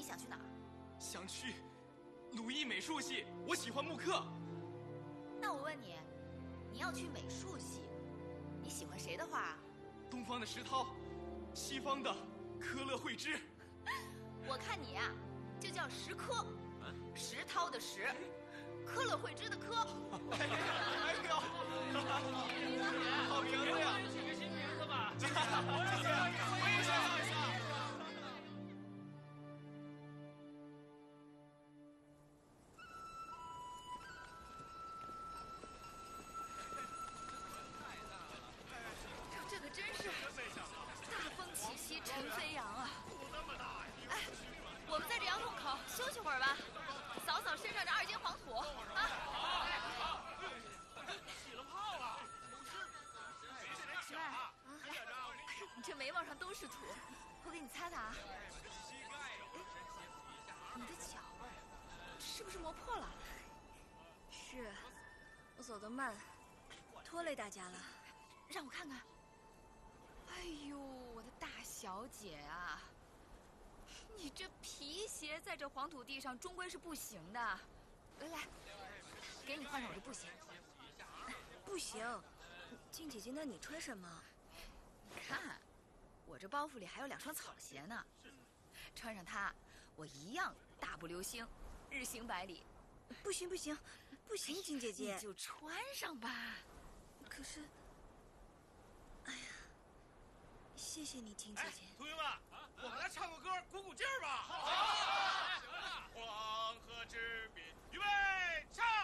你想去哪儿？ 想去鲁艺美术系，我喜欢木刻。 那我问你，你要去美术系，你喜欢谁的画？ 东方的石涛，西方的科勒惠芝。 我看你呀、就叫石科，石涛的石，科勒惠芝的科。 哎呦，好名字呀！ 取个新名字吧。 我也想要一下。 这可真是大风起兮尘飞扬啊！哎，我们在这杨洞口休息会儿吧，扫扫身上这2斤黄土啊！ 起了泡了， 来，你这眉毛上都是土，我给你擦擦啊。你的脚是不是磨破了？ 是，我走得慢，拖累大家了。 让我看看。哎呦，我的大小姐啊，你这皮鞋在这黄土地上终归是不行的。来，给你换上我这布鞋。 不行，静姐姐，那你穿什么？ 你看，我这包袱里还有2双草鞋呢，穿上它，我一样大步流星，日行百里。 不行不行不行，静姐姐， 你就穿上吧。 可是，哎呀，谢谢你，静姐姐。 同学们，我们来唱个歌，鼓鼓劲儿吧。好，黄河之滨，预备，唱。